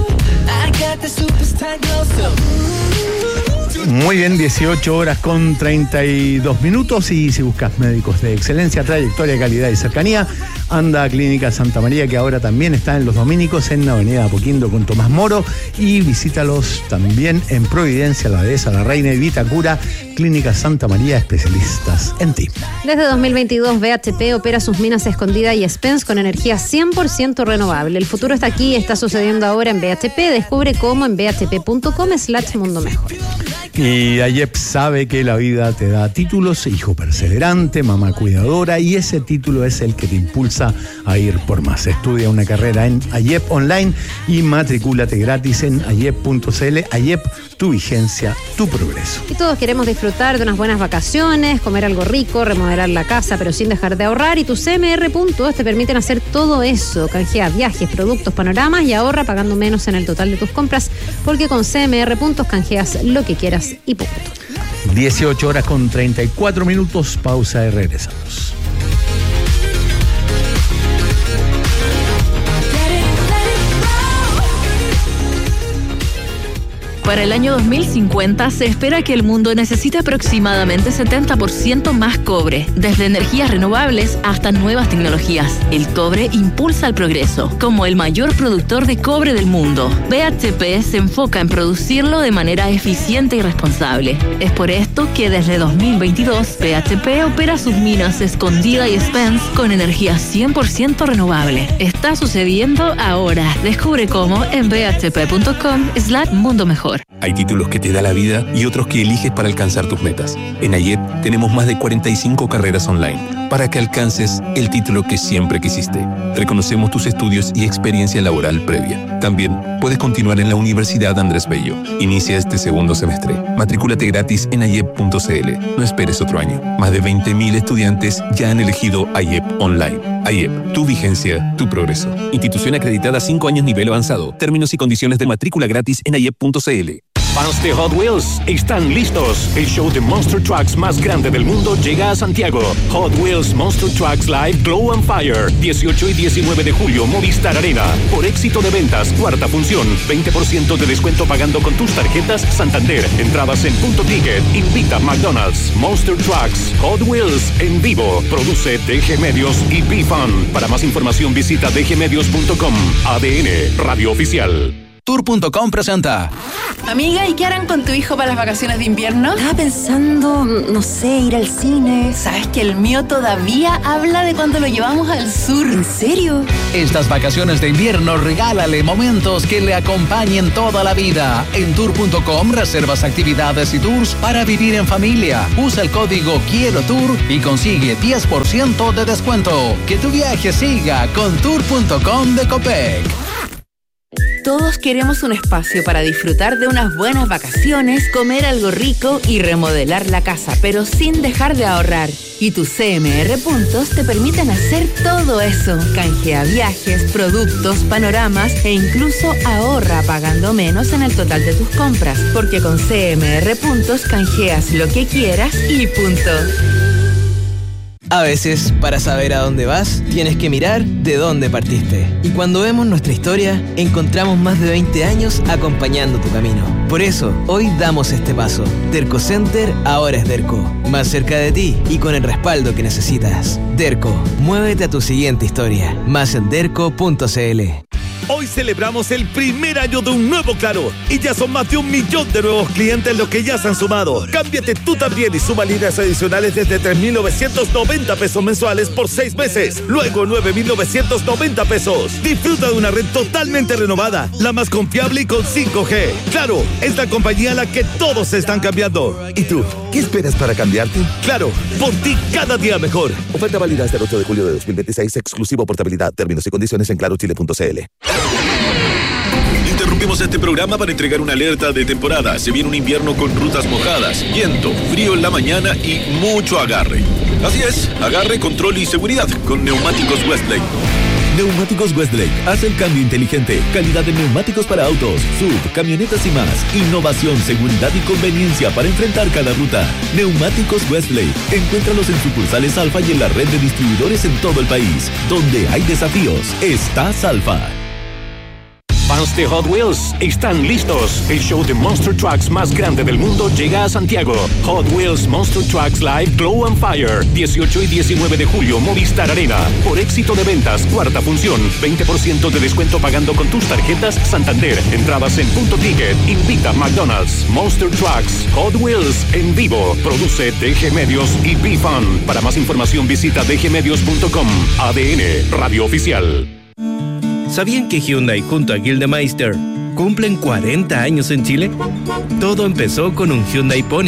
Muy bien, dieciocho horas con treinta y dos minutos, y si buscas médicos de excelencia, trayectoria, calidad y cercanía, anda a Clínica Santa María, que ahora también está en Los Dominicos, en la avenida Apoquindo con Tomás Moro, y visítalos también en Providencia, La Dehesa, La Reina y Vitacura. Clínica Santa María, especialistas en ti. Desde dos mil veintidós, B H P opera sus minas Escondida y Spence con energía cien por ciento renovable. El futuro está aquí y está sucediendo ahora en B H P. Descubre cómo en b h p punto com slash mundo mejor. Y AYEP sabe que la vida te da títulos: hijo perseverante, mamá cuidadora, y ese título es el que te impulsa a ir por más. Estudia una carrera en AYEP Online y matricúlate gratis en ayep punto c l. AYEP, tu vigencia, tu progreso. Y todos queremos disfrutar de unas buenas vacaciones, comer algo rico, remodelar la casa, pero sin dejar de ahorrar, y tus C M R puntos te permiten hacer todo eso. Canjea viajes, productos, panoramas y ahorra pagando menos en el total de tus compras, porque con C M R puntos canjeas lo que quieras y punto. dieciocho horas con treinta y cuatro minutos, pausa y regresamos. Para el año dos mil cincuenta se espera que el mundo necesite aproximadamente setenta por ciento más cobre, desde energías renovables hasta nuevas tecnologías. El cobre impulsa el progreso. Como el mayor productor de cobre del mundo, B H P se enfoca en producirlo de manera eficiente y responsable. Es por esto que desde dos mil veintidós, B H P opera sus minas Escondida y Spence con energía cien por ciento renovable. Está sucediendo ahora. Descubre cómo en b h p punto com slash mundo mejor. Hay títulos que te da la vida y otros que eliges para alcanzar tus metas. En AYEP tenemos más de cuarenta y cinco carreras online para que alcances el título que siempre quisiste. Reconocemos tus estudios y experiencia laboral previa. También puedes continuar en la Universidad Andrés Bello. Inicia este segundo semestre. Matricúlate gratis en ayep punto cl. No esperes otro año. Más de veinte mil estudiantes ya han elegido ayep Online. ayep, tu vigencia, tu progreso. Institución acreditada cinco años nivel avanzado. Términos y condiciones de matrícula gratis en ayep punto cl. Fans de Hot Wheels están listos. El show de Monster Trucks más grande del mundo llega a Santiago. Hot Wheels Monster Trucks Live Glow and Fire. dieciocho y diecinueve de julio, Movistar Arena. Por éxito de ventas, cuarta función. veinte por ciento de descuento pagando con tus tarjetas Santander. Entradas en Punto Ticket. Invita McDonald's. Monster Trucks Hot Wheels en vivo. Produce D G Medios y B-Fun. Para más información visita d g medios punto com. A D N, Radio Oficial. Tour punto com presenta. Amiga, ¿y qué harán con tu hijo para las vacaciones de invierno? Estaba pensando, no sé, ir al cine. ¿Sabes que el mío todavía habla de cuando lo llevamos al sur? ¿En serio? Estas vacaciones de invierno regálale momentos que le acompañen toda la vida. En Tour punto com reservas actividades y tours para vivir en familia. Usa el código Quiero Tour y consigue diez por ciento de descuento. Que tu viaje siga con Tour punto com de Copec. Todos queremos un espacio para disfrutar de unas buenas vacaciones, comer algo rico y remodelar la casa, pero sin dejar de ahorrar. Y tus C M R Puntos te permiten hacer todo eso. Canjea viajes, productos, panoramas e incluso ahorra pagando menos en el total de tus compras, porque con C M R Puntos canjeas lo que quieras y punto. A veces, para saber a dónde vas, tienes que mirar de dónde partiste. Y cuando vemos nuestra historia, encontramos más de veinte años acompañando tu camino. Por eso, hoy damos este paso. Derco Center ahora es Derco. Más cerca de ti y con el respaldo que necesitas. Derco, muévete a tu siguiente historia. Más en derco punto cl. Hoy celebramos el primer año de un nuevo Claro y ya son más de un millón de nuevos clientes los que ya se han sumado. Cámbiate tú también y suma líneas adicionales desde tres mil novecientos noventa pesos mensuales por seis meses. Luego nueve mil novecientos noventa pesos. Disfruta de una red totalmente renovada, la más confiable y con cinco G. Claro, es la compañía a la que todos se están cambiando. ¿Y tú? ¿Qué esperas para cambiarte? Claro, por ti cada día mejor. Oferta válida hasta el ocho de julio de dos mil veintiséis, exclusivo portabilidad. Términos y condiciones en claro chile punto cl. Interrumpimos este programa para entregar una alerta de temporada. Se viene un invierno con rutas mojadas, viento, frío en la mañana y mucho agarre. Así es, agarre, control y seguridad con Neumáticos Westlake. Neumáticos Westlake hace el cambio inteligente. Calidad de neumáticos para autos, sub, camionetas y más. Innovación, seguridad y conveniencia para enfrentar cada ruta. Neumáticos Westlake. Encuéntralos en sucursales Alfa y en la red de distribuidores en todo el país. Donde hay desafíos, estás Alfa. Fans de Hot Wheels están listos. El show de Monster Trucks más grande del mundo llega a Santiago. Hot Wheels Monster Trucks Live Glow and Fire. dieciocho y diecinueve de julio, Movistar Arena. Por éxito de ventas, cuarta función. veinte por ciento de descuento pagando con tus tarjetas Santander. Entradas en Punto Ticket. Invita McDonald's. Monster Trucks Hot Wheels en vivo. Produce D G Medios y B-Fun. Para más información visita d g medios punto com. A D N, Radio Oficial. ¿Sabían que Hyundai junto a Gildemeister cumplen cuarenta años en Chile? Todo empezó con un Hyundai Pony.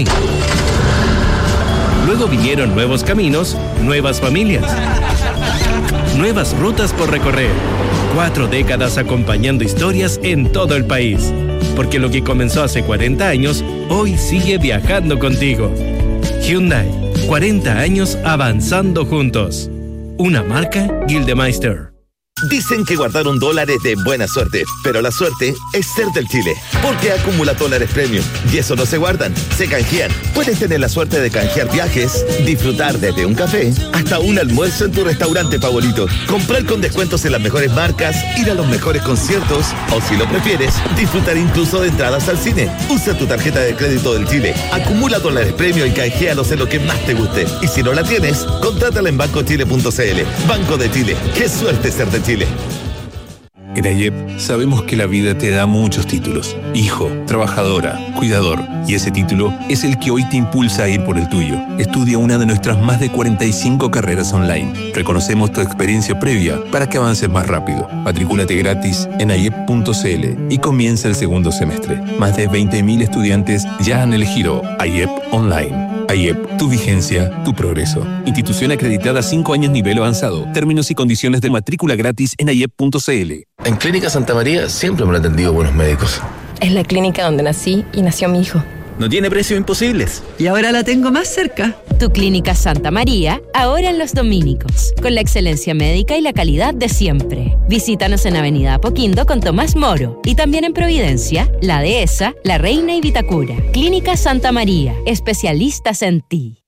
Luego vinieron nuevos caminos, nuevas familias, nuevas rutas por recorrer. Cuatro décadas acompañando historias en todo el país. Porque lo que comenzó hace cuarenta años, hoy sigue viajando contigo. Hyundai, cuarenta años avanzando juntos. Una marca Gildemeister. Dicen que guardaron dólares de buena suerte, pero la suerte es ser del Chile, porque acumula dólares premium y eso no se guardan, se canjean. Puedes tener la suerte de canjear viajes, disfrutar desde un café hasta un almuerzo en tu restaurante favorito, comprar con descuentos en las mejores marcas, ir a los mejores conciertos o, si lo prefieres, disfrutar incluso de entradas al cine. Usa tu tarjeta de crédito del Chile, acumula dólares premium y canjealos en lo que más te guste. Y si no la tienes, contrátala en banco chile punto cl. Banco de Chile, qué suerte ser de Chile. En AYEP sabemos que la vida te da muchos títulos. Hijo, trabajadora, cuidador. Y ese título es el que hoy te impulsa a ir por el tuyo. Estudia una de nuestras más de cuarenta y cinco carreras online. Reconocemos tu experiencia previa para que avances más rápido. Matricúlate gratis en ayep punto cl y comienza el segundo semestre. Más de veinte mil estudiantes ya han elegido AYEP Online. A I E P, tu vigencia, tu progreso. Institución acreditada cinco años nivel avanzado. Términos y condiciones de matrícula gratis en I E P punto C L. En Clínica Santa María siempre me han atendido buenos médicos. Es la clínica donde nací y nació mi hijo. No tiene precios imposibles. Y ahora la tengo más cerca. Tu Clínica Santa María, ahora en Los Dominicos, con la excelencia médica y la calidad de siempre. Visítanos en Avenida Apoquindo con Tomás Moro y también en Providencia, La Dehesa, La Reina y Vitacura. Clínica Santa María, especialistas en ti.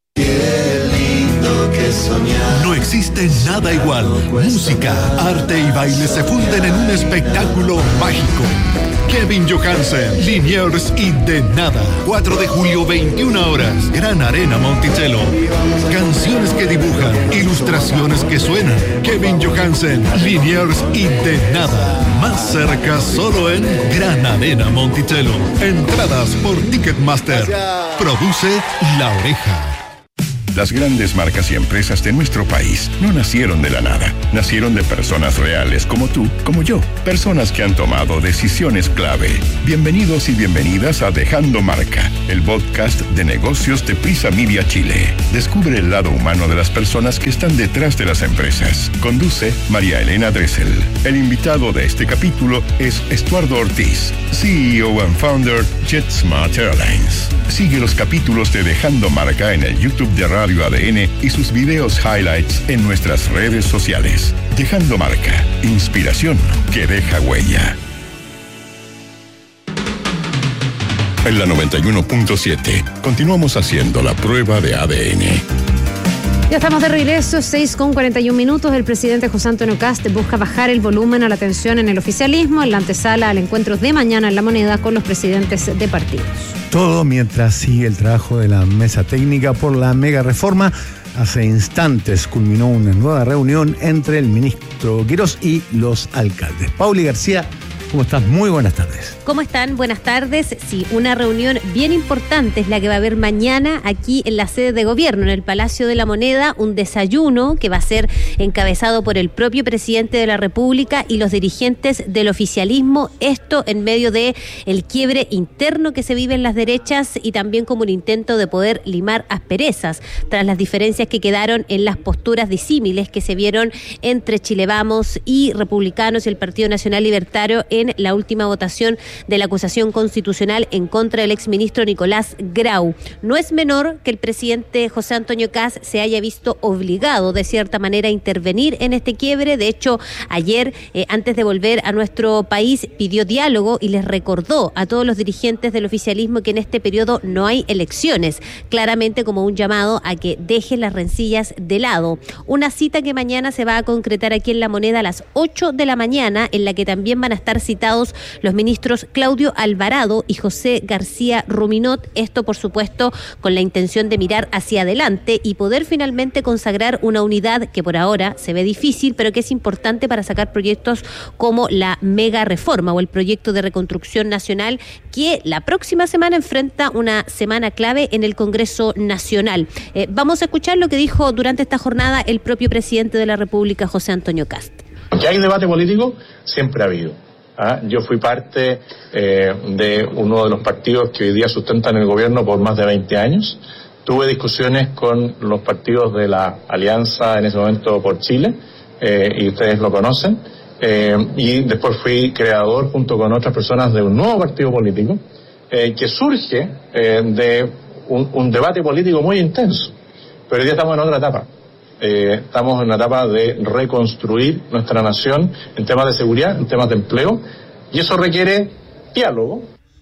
No existe nada igual. Música, arte y baile se funden en un espectáculo mágico. Kevin Johansen, Liniers y De Nada. cuatro de julio, veintiuna horas. Gran Arena Monticello. Canciones que dibujan, ilustraciones que suenan. Kevin Johansen, Liniers y De Nada. Más cerca solo en Gran Arena Monticello. Entradas por Ticketmaster. Produce La Oreja. Las grandes marcas y empresas de nuestro país no nacieron de la nada. Nacieron de personas reales como tú, como yo. Personas que han tomado decisiones clave. Bienvenidos y bienvenidas a Dejando Marca, el podcast de negocios de Prisa Media Chile. Descubre el lado humano de las personas que están detrás de las empresas. Conduce María Elena Dressel. El invitado de este capítulo es Estuardo Ortiz, C E O and founder JetSmart Airlines. Sigue los capítulos de Dejando Marca en el YouTube de Radio A D N y sus videos highlights en nuestras redes sociales. Dejando Marca, inspiración que deja huella. En la noventa y uno punto siete, continuamos haciendo la prueba de A D N. Ya estamos de regreso, seis con cuarenta y un minutos. El presidente José Antonio Kast busca bajar el volumen a la tensión en el oficialismo en la antesala al encuentro de mañana en La Moneda con los presidentes de partidos. Todo mientras sigue el trabajo de la mesa técnica por la mega reforma. Hace instantes culminó una nueva reunión entre el ministro Quirós y los alcaldes. Pauli García, ¿cómo estás? Muy buenas tardes. ¿Cómo están? Buenas tardes. Sí, una reunión bien importante es la que va a haber mañana aquí en la sede de gobierno, en el Palacio de la Moneda, un desayuno que va a ser encabezado por el propio presidente de la República y los dirigentes del oficialismo, esto en medio de el quiebre interno que se vive en las derechas y también como un intento de poder limar asperezas tras las diferencias que quedaron en las posturas disímiles que se vieron entre Chile Vamos y Republicanos y el Partido Nacional Libertario en la última votación de la acusación constitucional en contra del exministro Nicolás Grau. No es menor que el presidente José Antonio Kast se haya visto obligado de cierta manera a intervenir en este quiebre. De hecho, ayer, eh, antes de volver a nuestro país, pidió diálogo y les recordó a todos los dirigentes del oficialismo que en este periodo no hay elecciones, claramente como un llamado a que dejen las rencillas de lado. Una cita que mañana se va a concretar aquí en La Moneda a las ocho de la mañana, en la que también van a estar citados los ministros Claudio Alvarado y José García Ruminot, esto por supuesto con la intención de mirar hacia adelante y poder finalmente consagrar una unidad que por ahora se ve difícil, pero que es importante para sacar proyectos como la mega reforma o el proyecto de reconstrucción nacional, que la próxima semana enfrenta una semana clave en el Congreso Nacional. Eh, vamos a escuchar lo que dijo durante esta jornada el propio presidente de la República, José Antonio Kast. ¿Que hay debate político? Siempre ha habido. ¿Ah? Yo fui parte eh, de uno de los partidos que hoy día sustentan el gobierno por más de veinte años. Tuve discusiones con los partidos de la Alianza, en ese momento por Chile, eh, y ustedes lo conocen. Eh, y después fui creador, junto con otras personas, de un nuevo partido político eh, que surge eh, de un, un debate político muy intenso. Pero hoy día estamos en otra etapa. Eh, estamos en una etapa de reconstruir nuestra nación en temas de seguridad, en temas de empleo, y eso requiere diálogo.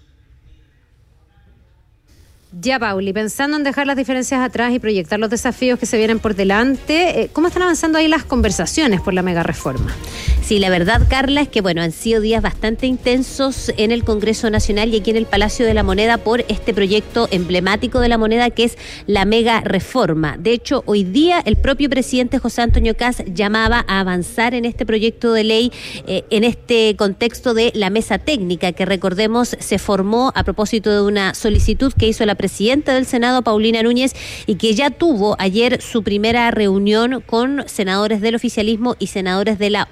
Ya, Pauli, pensando en dejar las diferencias atrás y proyectar los desafíos que se vienen por delante, eh, ¿cómo están avanzando ahí las conversaciones por la mega reforma? Sí, la verdad, Carla, es que bueno, han sido días bastante intensos en el Congreso Nacional y aquí en el Palacio de la Moneda por este proyecto emblemático de la moneda que es la mega reforma. De hecho, hoy día el propio presidente José Antonio Kast llamaba a avanzar en este proyecto de ley eh, en este contexto de la mesa técnica que, recordemos, se formó a propósito de una solicitud que hizo la presidenta del Senado, Paulina Núñez, y que ya tuvo ayer su primera reunión con senadores del oficialismo y senadores de la oposición.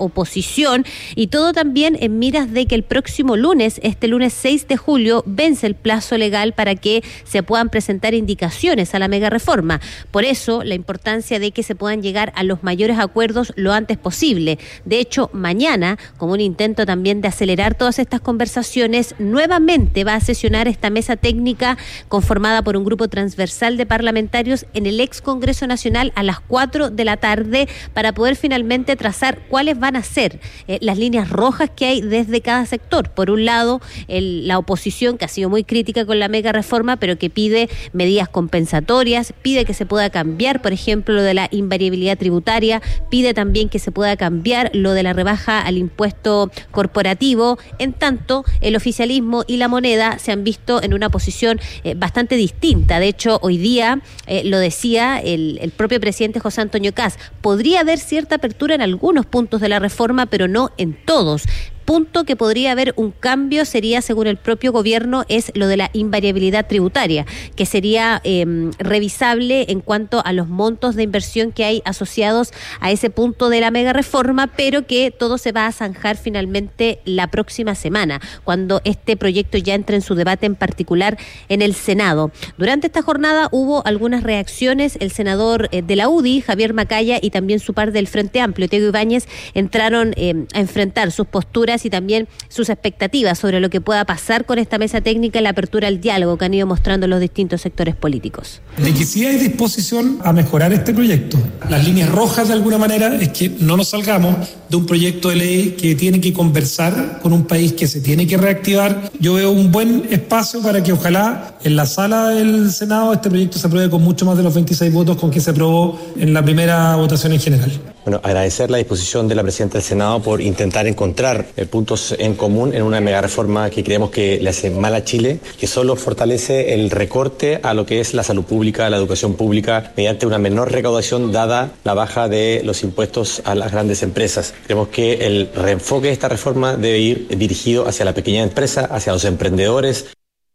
oposición, y todo también en miras de que el próximo lunes, este lunes seis de julio, vence el plazo legal para que se puedan presentar indicaciones a la mega reforma. Por eso, la importancia de que se puedan llegar a los mayores acuerdos lo antes posible. De hecho, mañana, como un intento también de acelerar todas estas conversaciones, nuevamente va a sesionar esta mesa técnica conformada por un grupo transversal de parlamentarios en el ex Congreso Nacional a las cuatro de la tarde para poder finalmente trazar cuáles van a ser eh, las líneas rojas que hay desde cada sector. Por un lado, el, la oposición, que ha sido muy crítica con la mega reforma, pero que pide medidas compensatorias, pide que se pueda cambiar, por ejemplo, lo de la invariabilidad tributaria, pide también que se pueda cambiar lo de la rebaja al impuesto corporativo. En tanto, el oficialismo y la moneda se han visto en una posición eh, bastante distinta. De hecho, hoy día, eh, lo decía el, el propio presidente José Antonio Kast, podría haber cierta apertura en algunos puntos de la reforma, pero no en todos. Punto que podría haber un cambio sería, según el propio gobierno, es lo de la invariabilidad tributaria, que sería eh, revisable en cuanto a los montos de inversión que hay asociados a ese punto de la mega reforma, pero que todo se va a zanjar finalmente la próxima semana, cuando este proyecto ya entre en su debate en particular en el Senado. Durante esta jornada hubo algunas reacciones. El senador eh, de la U D I, Javier Macaya, y también su par del Frente Amplio, Diego Ibáñez, entraron eh, a enfrentar sus posturas y también sus expectativas sobre lo que pueda pasar con esta mesa técnica y la apertura al diálogo que han ido mostrando los distintos sectores políticos. De que sí hay disposición a mejorar este proyecto. Las líneas rojas, de alguna manera, es que no nos salgamos de un proyecto de ley que tiene que conversar con un país que se tiene que reactivar. Yo veo un buen espacio para que ojalá en la sala del Senado este proyecto se apruebe con mucho más de los veintiséis votos con que se aprobó en la primera votación en general. Bueno, agradecer la disposición de la presidenta del Senado por intentar encontrar eh, puntos en común en una mega reforma que creemos que le hace mal a Chile, que solo fortalece el recorte a lo que es la salud pública, la educación pública, mediante una menor recaudación dada la baja de los impuestos a las grandes empresas. Creemos que el reenfoque de esta reforma debe ir dirigido hacia la pequeña empresa, hacia los emprendedores.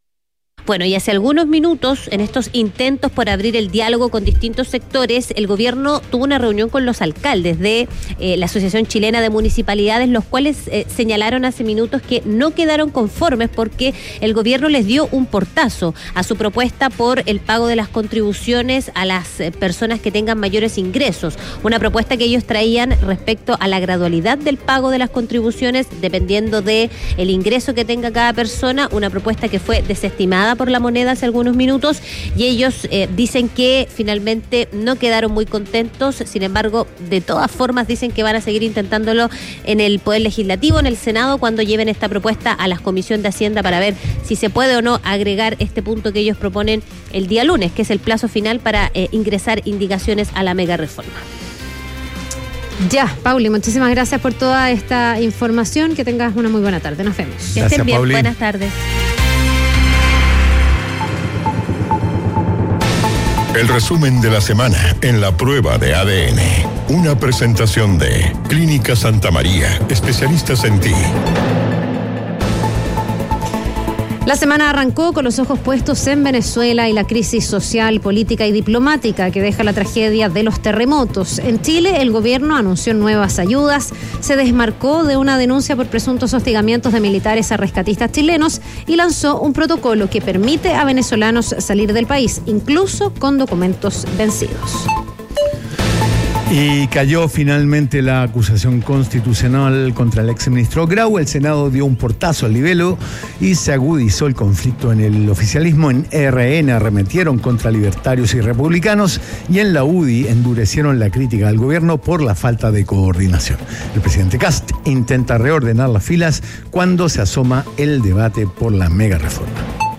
Bueno, y hace algunos minutos, en estos intentos por abrir el diálogo con distintos sectores, el gobierno tuvo una reunión con los alcaldes de eh, la Asociación Chilena de Municipalidades, los cuales eh, señalaron hace minutos que no quedaron conformes porque el gobierno les dio un portazo a su propuesta por el pago de las contribuciones a las eh, personas que tengan mayores ingresos. Una propuesta que ellos traían respecto a la gradualidad del pago de las contribuciones dependiendo de el ingreso que tenga cada persona, una propuesta que fue desestimada por la moneda hace algunos minutos, y ellos eh, dicen que finalmente no quedaron muy contentos. Sin embargo, de todas formas dicen que van a seguir intentándolo en el Poder Legislativo, en el Senado, cuando lleven esta propuesta a la Comisión de Hacienda para ver si se puede o no agregar este punto que ellos proponen el día lunes, que es el plazo final para eh, ingresar indicaciones a la mega reforma. Ya, Pauli, muchísimas gracias por toda esta información. Que tengas una muy buena tarde. Nos vemos. Que Gracias, estén bien. Pauli. Buenas tardes. El resumen de la semana en la prueba de A D N. Una presentación de Clínica Santa María, especialistas en ti. La semana arrancó con los ojos puestos en Venezuela y la crisis social, política y diplomática que deja la tragedia de los terremotos. En Chile, el gobierno anunció nuevas ayudas, se desmarcó de una denuncia por presuntos hostigamientos de militares a rescatistas chilenos y lanzó un protocolo que permite a venezolanos salir del país, incluso con documentos vencidos. Y cayó finalmente la acusación constitucional contra el exministro Grau. El Senado dio un portazo al libelo y se agudizó el conflicto en el oficialismo. En R N arremetieron contra libertarios y republicanos, y en la U D I endurecieron la crítica al gobierno por la falta de coordinación. El presidente Kast intenta reordenar las filas cuando se asoma el debate por la mega reforma.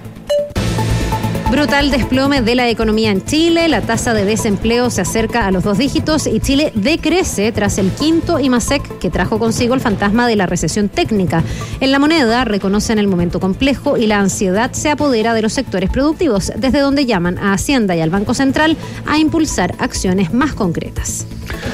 Brutal desplome de la economía en Chile, la tasa de desempleo se acerca a los dos dígitos y Chile decrece tras el quinto I M A S E C que trajo consigo el fantasma de la recesión técnica. En La Moneda reconocen el momento complejo y la ansiedad se apodera de los sectores productivos, desde donde llaman a Hacienda y al Banco Central a impulsar acciones más concretas.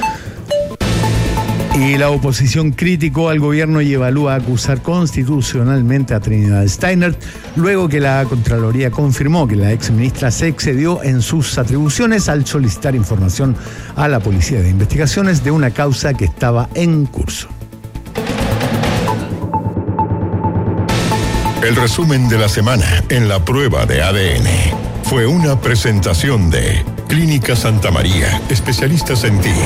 Y la oposición criticó al gobierno y evalúa acusar constitucionalmente a Trinidad Steiner, luego que la Contraloría confirmó que la exministra se excedió en sus atribuciones al solicitar información a la Policía de Investigaciones de una causa que estaba en curso. El resumen de la semana en la prueba de A D N fue una presentación de Clínica Santa María, especialistas en ti.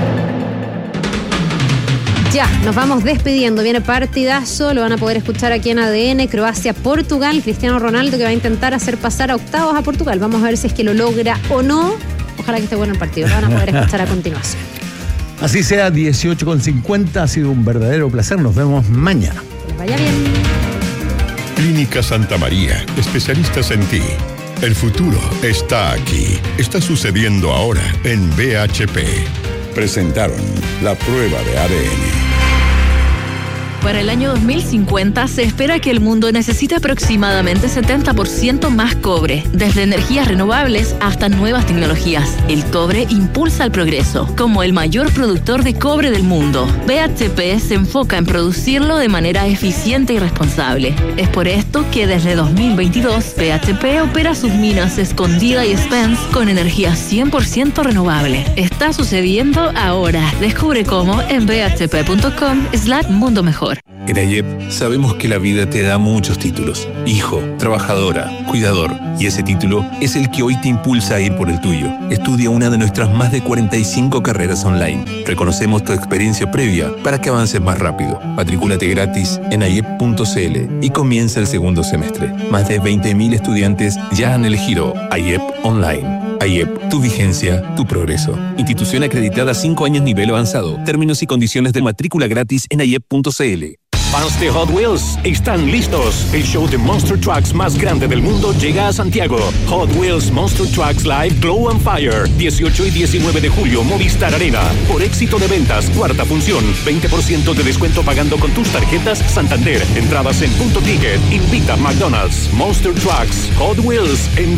Ya, nos vamos despidiendo. Viene partidazo, lo van a poder escuchar aquí en A D N. Croacia-Portugal, Cristiano Ronaldo que va a intentar hacer pasar a octavos a Portugal. Vamos a ver si es que lo logra o no. Ojalá que esté bueno el partido, lo van a poder escuchar a continuación. Así sea, dieciocho con cincuenta, ha sido un verdadero placer. Nos vemos mañana. Que les vaya bien. Clínica Santa María, especialistas en ti. El futuro está aquí. Está sucediendo ahora en B H P. Presentaron la prueba de A D N. Para el año dos mil cincuenta se espera que el mundo necesite aproximadamente setenta por ciento más cobre, desde energías renovables hasta nuevas tecnologías. El cobre impulsa el progreso. Como el mayor productor de cobre del mundo, B H P se enfoca en producirlo de manera eficiente y responsable. Es por esto que desde dos mil veintidós B H P opera sus minas Escondida y Spence con energía cien por ciento renovable. Está sucediendo ahora. Descubre cómo en b h p punto com slash mundo mejor. En AYEP sabemos que la vida te da muchos títulos. Hijo, trabajadora, cuidador. Y ese título es el que hoy te impulsa a ir por el tuyo. Estudia una de nuestras más de cuarenta y cinco carreras online. Reconocemos tu experiencia previa para que avances más rápido. Matricúlate gratis en ayep punto c l y comienza el segundo semestre. Más de veinte mil estudiantes ya han elegido AYEP Online. AYEP, tu vigencia, tu progreso. Institución acreditada cinco años nivel avanzado. Términos y condiciones de matrícula gratis en ayep punto c l. Fans de Hot Wheels están listos. El show de Monster Trucks más grande del mundo llega a Santiago. Hot Wheels Monster Trucks Live Glow and Fire. dieciocho y diecinueve de julio, Movistar Arena. Por éxito de ventas, cuarta función. veinte por ciento de descuento pagando con tus tarjetas Santander. Entradas en Punto Ticket. Invita McDonald's. Monster Trucks. Hot Wheels en